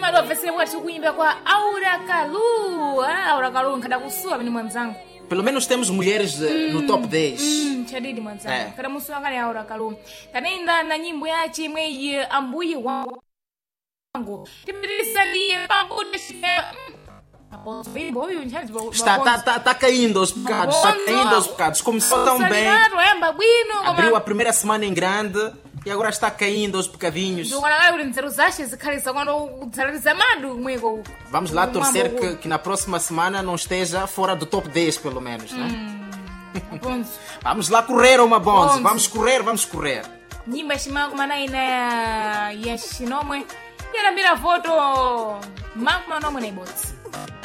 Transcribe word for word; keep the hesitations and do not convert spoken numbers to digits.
Nyimalo vese watu kuimba kwa Aura Kalu. Ah, Aura Kalu nkada kusua mimi mwanzangu. Pelo menos temos mulheres mm, no top dez. Mm, chadidi mwanzangu. É. Kada musua ngani Aura Kalu. Tanainda na nyimbo yachi mwe ambuyi wangu. Timirisalie pabude. Está, tá, tá, tá caindo aos pecados, está caindo aos pecados. Começou tão bem, abriu a primeira semana em grande e agora está caindo aos pecadinhos. Vamos lá torcer que, que na próxima semana não esteja fora do top dez, pelo menos, né? Hum, vamos lá correr uma bonze, vamos correr, vamos correr. Nyimba shimangu manaina ya shinomwe. Yara mira voto, mangu manomwe na iboti.